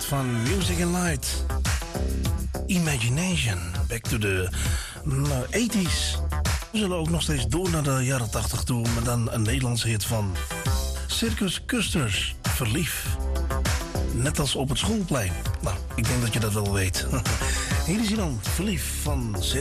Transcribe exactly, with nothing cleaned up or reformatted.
van Music and Light. Imagination. Back to the nou, eighties. We zullen ook nog steeds door naar de jaren tachtig toe. Maar dan een Nederlandse hit van Circus Custers. Verlief. Net als op het schoolplein. Nou, ik denk dat je dat wel weet. Hier is hij dan. Verlief van Circus